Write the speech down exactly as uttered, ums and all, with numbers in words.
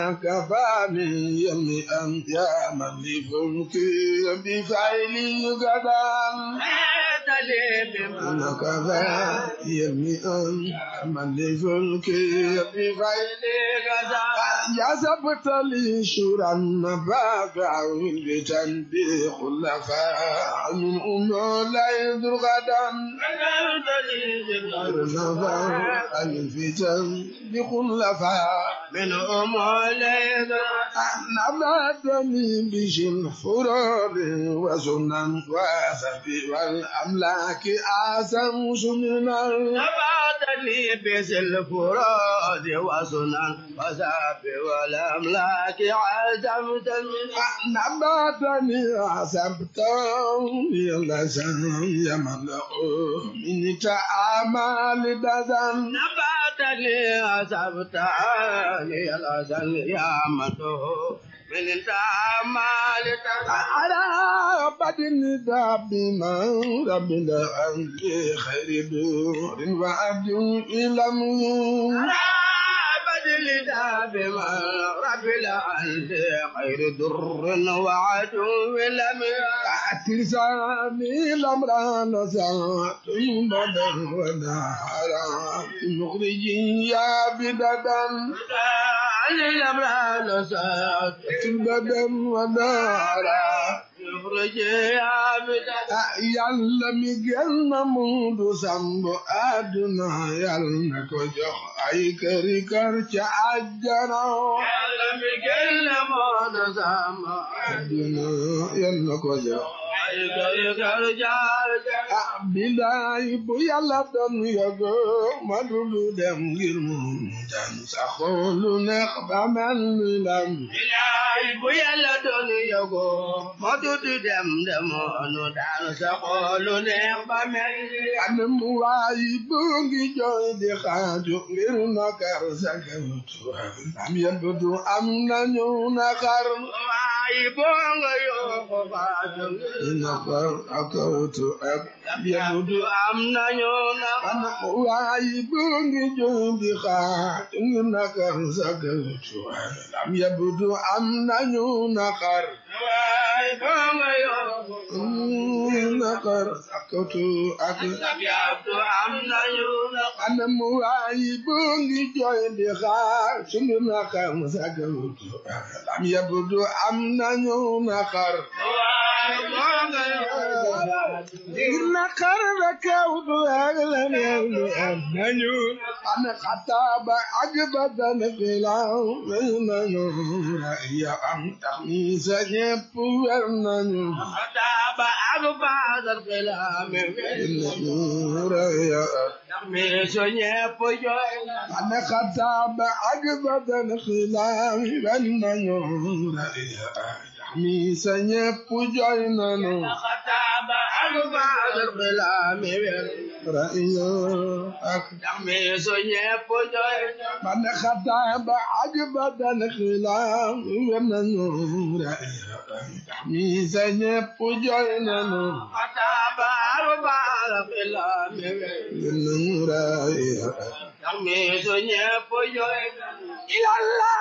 كفاني يمي أن يا من لفلكي بفعلي غدا كفاني يمي أن يا من لفلكي بفعلي غدا يا سبت لي شورا نبابع بتنبيه خلفاء من أمه لا يدر غدا نبابع الفتن بخلفاء من أمه لا يدر نباتني بشن فراد وسنن وسبي والأملاك آسم سننا نباتني بشن فراد وسنن وسبي والأملاك آسم سننا نباتني عسبت يلسن يملأ من تعامل دزن نباتني عسبت يلسن يملأ من تعامل على بدن دابنا ربنا أنت خير دور وأرجو إلى من بدل دابنا ربنا أنت خير دور وأرجو إلى من تلزامي الأمر نزعت بدن ونهارا مخرجي يا بددا الأمر نزعت بدن ونهارا يخرج يا بددا يلا ميجلنا مودو سامبو أدنى يلا كوجو أي كري كرچ أجنا يلا ميجلنا مودو سامبو أدنى يلا كوجو bilaay bu yàlla doon yogo ma dulu dem ngir mu dan saxoo lu neex ba mel ni lam bilaay bu yàlla doon yogo ma dulu dem dem nu dan saxoo lu neex ba mel ni lam mu waay bu ngi jooy di xaaju ngir nakar sakawtu am yebdu am nañu nakar waay bu nga yogo xaaju nakar akawtu ak yabudu am nañu nakar waay bu ngi jooy di xaaju nakar sakawtu am yabudu am nañu nakar waay bu nga yogo nakar akawtu ak yabudu am nañu nakar waay bu ngi jooy di xaaju nakar sakawtu am yabudu am nañu nakar nakar rakawdu aglam yawlu amnanu ana khataba agbadan filaw nanu ya am takhmisa ñepp wernanu khataba agbadan filaw nanu ya takhmisa ñepp joy ana khataba agbadan filaw nanu ya mi sa ñepp jooy nanu xataaba ak baadal xilaami wer ra'iyo ak mi sa ñepp jooy man xataaba ak baadal xilaami wer nanu ra'iyo mi sa ñepp jooy nanu xataaba ak baadal xilaami wer nanu ra'iyo mi sa ñepp jooy ilalla